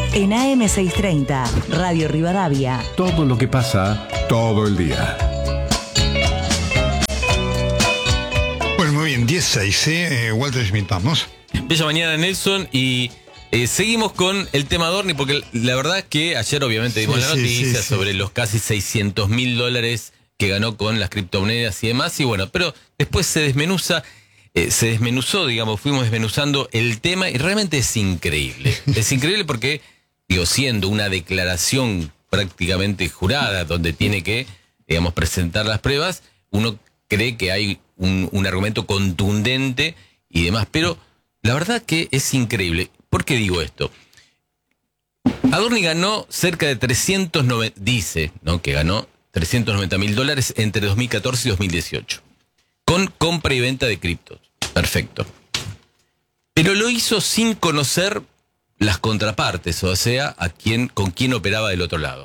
En AM630, Radio Rivadavia. Todo lo que pasa, todo el día. Bueno, muy bien, 10-6, Walter Schmidt, vamos. Bella mañana, Nelson, y seguimos con el tema Adorni, porque la verdad es que ayer obviamente dimos la noticia sobre los casi $600.000 que ganó con las criptomonedas y demás, y bueno, pero después se desmenuzó, digamos, fuimos desmenuzando el tema y realmente es increíble. Es increíble porque, digo, siendo una declaración prácticamente jurada, donde tiene que, digamos, presentar las pruebas, uno cree que hay un argumento contundente y demás, pero la verdad que es increíble. ¿Por qué digo esto? Adorni ganó cerca de 390, dice, ¿no?, que ganó $390.000 entre 2014 y 2018, con compra y venta de criptos. Perfecto. Pero lo hizo sin conocer las contrapartes, o sea, con quién operaba del otro lado.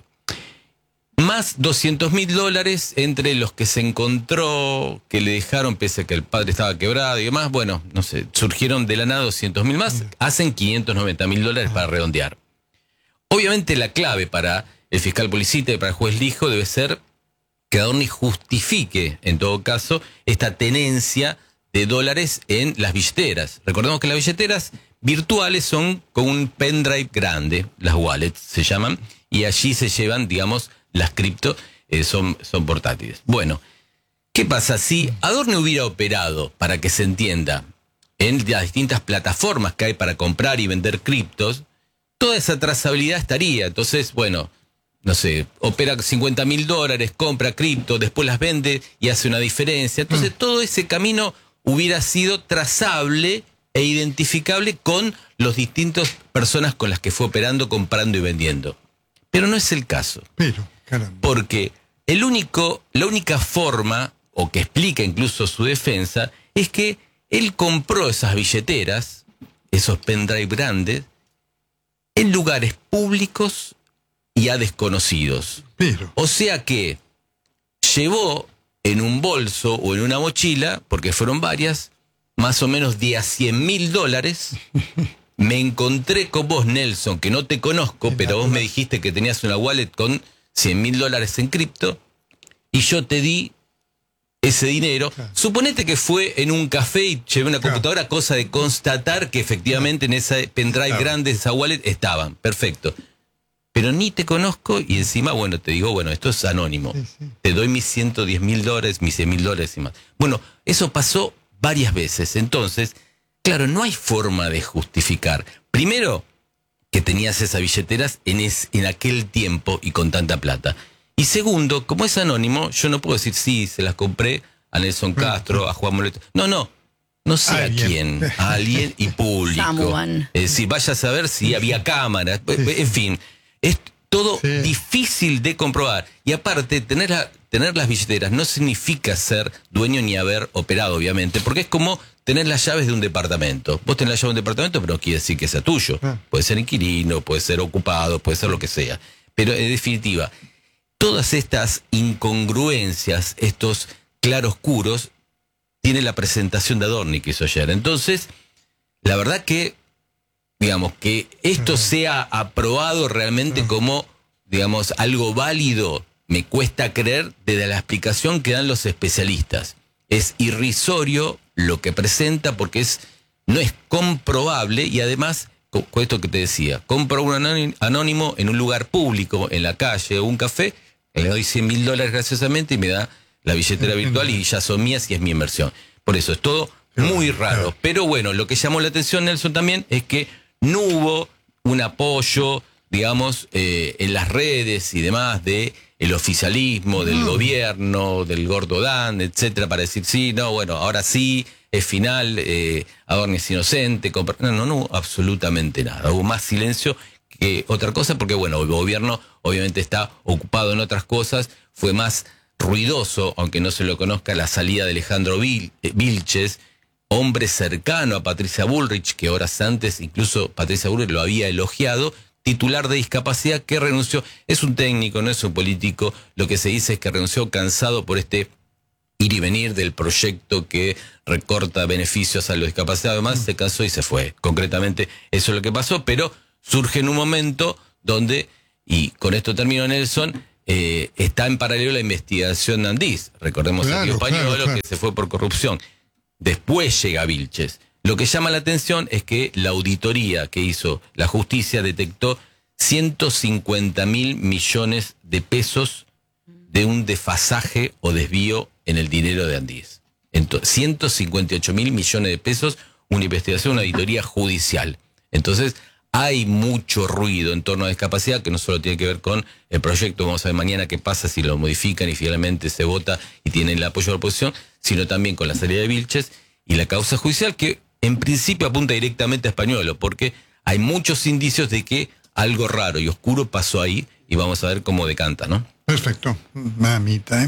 Más $200.000 entre los que se encontró, que le dejaron, pese a que el padre estaba quebrado y demás. Bueno, no sé, surgieron de la nada 200.000 más, hacen $590.000 para redondear. Obviamente la clave para el fiscal Policita y para el juez Lijo debe ser que Adorni justifique, en todo caso, esta tenencia de dólares en las billeteras. Recordemos que las billeteras virtuales son con un pendrive grande, las wallets se llaman, y allí se llevan, digamos, las cripto, son portátiles. Bueno, ¿qué pasa? Si Adorni hubiera operado, para que se entienda, en las distintas plataformas que hay para comprar y vender criptos, toda esa trazabilidad estaría. Entonces, bueno, no sé, opera $50.000, compra cripto, después las vende y hace una diferencia. Entonces, todo ese camino hubiera sido trazable e identificable con los distintos personas con las que fue operando, comprando y vendiendo. Pero no es el caso. Pero, caramba. Porque la única forma, o que explica incluso su defensa, es que él compró esas billeteras, esos pendrive grandes, en lugares públicos y a desconocidos. Pero. O sea que llevó en un bolso o en una mochila, porque fueron varias, más o menos de a $100.000. Me encontré con vos, Nelson, que no te conozco, pero vos me dijiste que tenías una wallet con $100.000 en cripto, y yo te di ese dinero. Claro. Suponete que fue en un café y llevé una computadora, cosa de constatar que efectivamente en esa pendrive grande, esa wallet, estaban. Perfecto. Pero ni te conozco y encima, bueno, te digo, bueno, esto es anónimo. Te doy mis $110.000, mis $100.000 y más. Bueno, eso pasó varias veces. Entonces, claro, no hay forma de justificar. Primero, que tenías esas billeteras en aquel tiempo y con tanta plata. Y segundo, como es anónimo, yo no puedo decir, sí, se las compré a Nelson Castro, a Juan Moleto. No sé a quién, a alguien y público. Es decir, vaya a saber si había cámaras, en fin. Es todo difícil de comprobar. Y aparte, tener las billeteras no significa ser dueño ni haber operado, obviamente, porque es como tener las llaves de un departamento. Vos tenés la llave de un departamento, pero no quiere decir que sea tuyo. Puede ser inquilino, puede ser ocupado, puede ser lo que sea. Pero en definitiva, todas estas incongruencias, estos claroscuros, tiene la presentación de Adorni que hizo ayer. Entonces, la verdad que, digamos, que esto sea aprobado realmente como, digamos, algo válido, me cuesta creer desde la explicación que dan los especialistas. Es irrisorio lo que presenta porque no es comprobable y además, con esto que te decía, compro un anónimo en un lugar público, en la calle o un café, le doy $100.000 graciosamente y me da la billetera virtual y ya son mías y es mi inversión. Por eso es todo muy raro. Pero bueno, lo que llamó la atención, Nelson, también es que no hubo un apoyo, digamos, en las redes y demás de el oficialismo, del gobierno, del Gordo Dan, etcétera, para decir sí, no, bueno, ahora sí, es final, Adorni es inocente. No, absolutamente nada. Hubo más silencio que otra cosa, porque bueno, el gobierno obviamente está ocupado en otras cosas. Fue más ruidoso, aunque no se lo conozca, la salida de Alejandro Vilches, hombre cercano a Patricia Bullrich, que horas antes incluso Patricia Bullrich lo había elogiado, titular de discapacidad, que renunció. Es un técnico, no es un político. Lo que se dice es que renunció cansado por este ir y venir del proyecto que recorta beneficios a los discapacitados. Además, se cansó y se fue. Concretamente, eso es lo que pasó, pero surge en un momento donde, y con esto termino Nelson, está en paralelo la investigación de Andís. Recordemos a Río Pañuelo, que se fue por corrupción. Después llega Vilches. Lo que llama la atención es que la auditoría que hizo la justicia detectó 150.000 millones de pesos de un desfasaje o desvío en el dinero de Andís. 158.000 millones de pesos, una investigación, una auditoría judicial. Entonces, hay mucho ruido en torno a discapacidad que no solo tiene que ver con el proyecto, vamos a ver mañana qué pasa si lo modifican y finalmente se vota y tienen el apoyo de la oposición, sino también con la salida de Vilches y la causa judicial que en principio apunta directamente a Españuelo, porque hay muchos indicios de que algo raro y oscuro pasó ahí y vamos a ver cómo decanta, ¿no? Perfecto, mamita.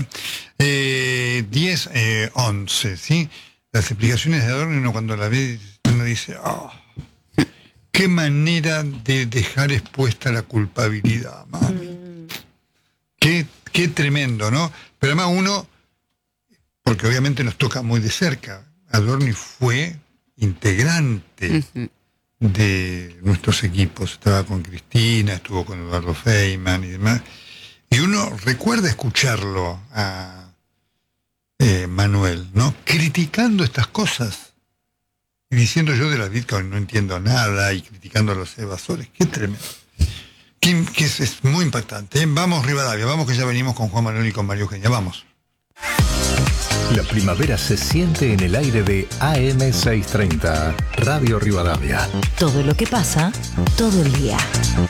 10:11, ¿sí? Las explicaciones de Adorno, uno cuando la ve, uno dice, qué manera de dejar expuesta la culpabilidad, mami. Qué tremendo, ¿no? Pero además uno, porque obviamente nos toca muy de cerca, Adorno fue integrante de nuestros equipos. Estaba con Cristina, estuvo con Eduardo Feynman y demás. Y uno recuerda escucharlo a Manuel, ¿no? Criticando estas cosas. Y diciendo yo de la Bitcoin no entiendo nada y criticando a los evasores. Qué tremendo. Que es muy impactante. Vamos, Rivadavia, vamos que ya venimos con Juan Manuel y con María Eugenia. Vamos. La primavera se siente en el aire de AM630, Radio Rivadavia. Todo lo que pasa, todo el día.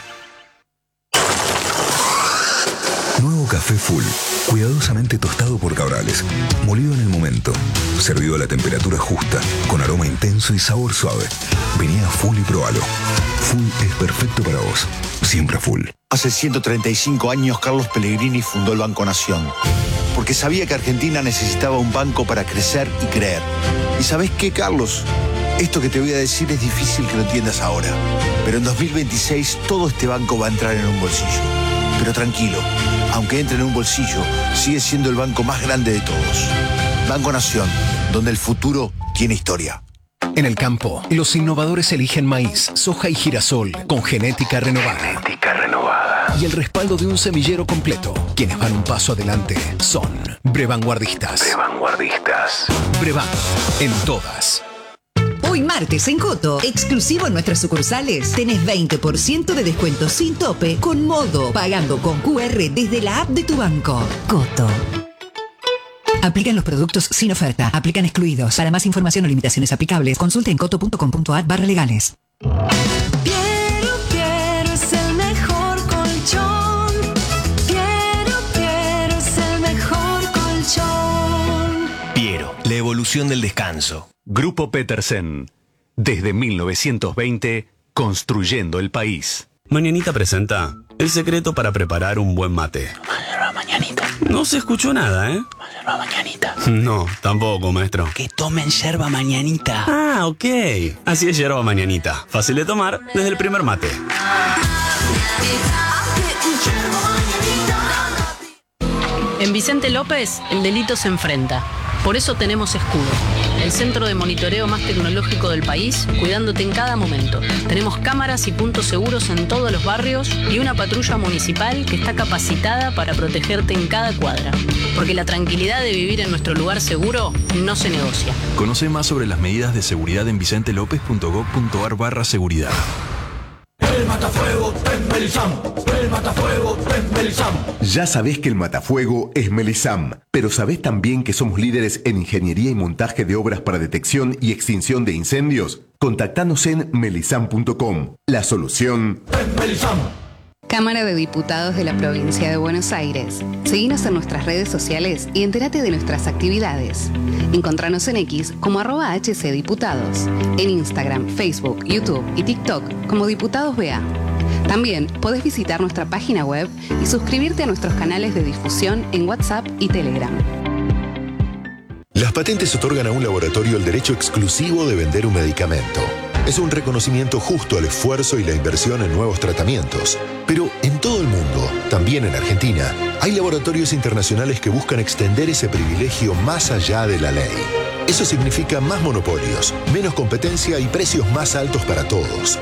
Nuevo café Full, cuidadosamente tostado por Cabrales, molido en el momento, servido a la temperatura justa, con aroma intenso y sabor suave. Vení a Full y probalo. Full es perfecto para vos, siempre Full. Hace 135 años Carlos Pellegrini fundó el Banco Nación, porque sabía que Argentina necesitaba un banco para crecer y creer. ¿Y sabés qué, Carlos? Esto que te voy a decir es difícil que lo entiendas ahora, pero en 2026 todo este banco va a entrar en un bolsillo. Pero tranquilo, aunque entre en un bolsillo, sigue siendo el banco más grande de todos. Banco Nación, donde el futuro tiene historia. En el campo, los innovadores eligen maíz, soja y girasol con genética renovada. Y el respaldo de un semillero completo. Quienes van un paso adelante son Brevanguardistas. Brevan, en todas. Hoy martes en Coto, exclusivo en nuestras sucursales, tenés 20% de descuento sin tope con Modo, pagando con QR desde la app de tu banco. Coto. Aplican los productos sin oferta. Aplican excluidos. Para más información o limitaciones aplicables, consulte en coto.com.ar/legales. Piero es el mejor colchón. Piero es el mejor colchón. Piero, la evolución del descanso. Grupo Petersen. Desde 1920, construyendo el país. Mañanita presenta el secreto para preparar un buen mate. Mañanita. No se escuchó nada, ¿eh? Yerba mañanita. No, tampoco, maestro. Que tomen yerba mañanita. Ah, ok. Así es yerba mañanita. Fácil de tomar desde el primer mate. En Vicente López, el delito se enfrenta. Por eso tenemos Escudo, el centro de monitoreo más tecnológico del país, cuidándote en cada momento. Tenemos cámaras y puntos seguros en todos los barrios y una patrulla municipal que está capacitada para protegerte en cada cuadra. Porque la tranquilidad de vivir en nuestro lugar seguro no se negocia. Conoce más sobre las medidas de seguridad en vicentelopez.gov.ar/seguridad. El matafuego es Melisam. El matafuego es Melisam. Ya sabés que el matafuego es Melisam, pero sabés también que somos líderes en ingeniería y montaje de obras para detección y extinción de incendios. Contactanos en melisam.com. La solución es Melisam. Cámara de Diputados de la Provincia de Buenos Aires. Seguinos en nuestras redes sociales y entérate de nuestras actividades. Encontranos en X como @HCDiputados, en Instagram, Facebook, YouTube y TikTok como Diputados BA. También podés visitar nuestra página web y suscribirte a nuestros canales de difusión en WhatsApp y Telegram. Las patentes otorgan a un laboratorio el derecho exclusivo de vender un medicamento. Es un reconocimiento justo al esfuerzo y la inversión en nuevos tratamientos. Pero en todo el mundo, también en Argentina, hay laboratorios internacionales que buscan extender ese privilegio más allá de la ley. Eso significa más monopolios, menos competencia y precios más altos para todos.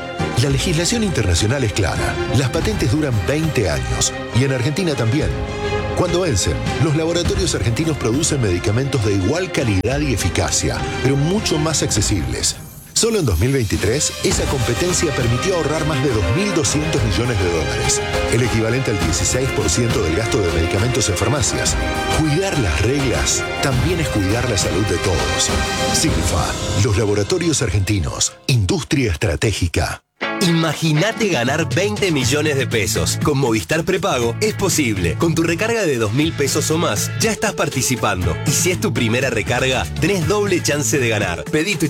La legislación internacional es clara. Las patentes duran 20 años y en Argentina también. Cuando vencen, los laboratorios argentinos producen medicamentos de igual calidad y eficacia, pero mucho más accesibles. Solo en 2023, esa competencia permitió ahorrar más de 2.200 millones de dólares, el equivalente al 16% del gasto de medicamentos en farmacias. Cuidar las reglas también es cuidar la salud de todos. Silfa, los laboratorios argentinos, industria estratégica. Imagínate ganar 20 millones de pesos. Con Movistar Prepago es posible. Con tu recarga de 2.000 pesos o más, ya estás participando. Y si es tu primera recarga, tenés doble chance de ganar. Pedí tu